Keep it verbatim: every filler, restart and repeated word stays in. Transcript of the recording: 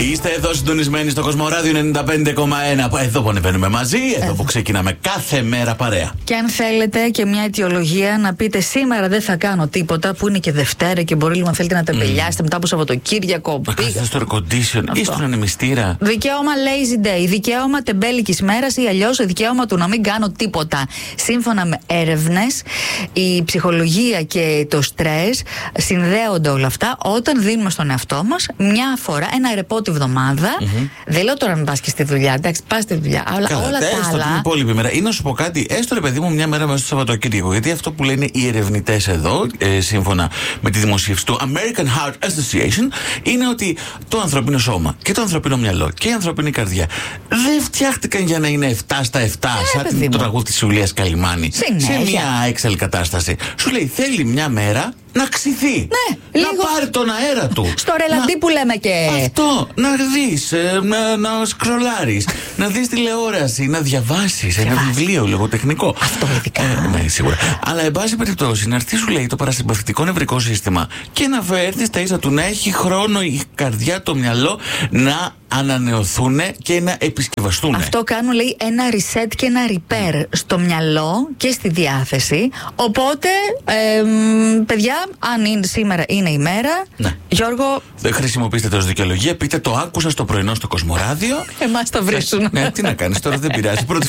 Είστε εδώ συντονισμένοι στο Κοσμοράδιο ενενήντα πέντε κόμμα ένα. Εδώ που ανεβαίνουμε μαζί, εδώ, εδώ που ξεκινάμε κάθε μέρα παρέα. Και αν θέλετε και μια αιτιολογία να πείτε σήμερα δεν θα κάνω τίποτα, που είναι και Δευτέρα και μπορεί λίγο αν θέλετε να τεμπελιάσετε mm. μετά από Σαββατοκύριακο. Να κάνετε στο air condition ή στον ανεμιστήρα. Δικαίωμα lazy day, δικαίωμα τεμπέλικης μέρας ή αλλιώς δικαίωμα του να μην κάνω τίποτα. Σύμφωνα με έρευνες, η ψυχολογία και το στρες συνδέονται όλα αυτά όταν δίνουμε στον εαυτό μας μια φορά ένα ρεπό τη βδομάδα. Mm-hmm. Δεν λέω τώρα να πας και στη δουλειά, εντάξει, πας στη δουλειά. Αλλά καλά, όλα τα άλλα. Την υπόλοιπη μέρα. Ή να σου πω κάτι, έστω ρε παιδί μου μια μέρα μέσα στο Σαββατοκύριακο. Γιατί αυτό που λένε οι ερευνητές εδώ, ε, σύμφωνα με τη δημοσίευση του American Heart Association, είναι ότι το ανθρωπίνο σώμα και το ανθρωπίνο μυαλό και η ανθρωπίνη καρδιά δεν φτιάχτηκαν για να είναι επτά στα επτά, ε, σαν την, το τραγούδι της Ιουλίας Καλυμάνη. Συνέχεια. Σε μια Excel κατάσταση. Σου λέει θέλει μια μέρα να ξυθεί. Ναι, να λίγο πάρει τον αέρα του. Στο ρελαντί που λέμε και. Αυτό, να δεις, ε, να, να σκρολάρεις, να δεις τηλεόραση, να διαβάσεις ένα βιβλίο λογοτεχνικό. Αυτό ειδικά. Ε, ναι, σίγουρα. Αλλά εν πάση περιπτώσει, να έρθει σου λέει το παρασυμπαθητικό νευρικό σύστημα και να φέρνει στα ίσα του, να έχει χρόνο η καρδιά, το μυαλό να ανανεωθούν και να επισκευαστούν. Αυτό κάνουν, λέει, ένα reset και ένα repair στο μυαλό και στη διάθεση. Οπότε, ε, παιδιά, αν είναι, σήμερα είναι η μέρα, ναι. Γιώργο. Δεν χρησιμοποιήστε το ως δικαιολογία, πείτε το άκουσα στο πρωινό στο Κοσμοράδιο. Εμάς τα βρίσκουν. Ναι, τι να κάνεις τώρα, δεν πειράζει. Πρώτη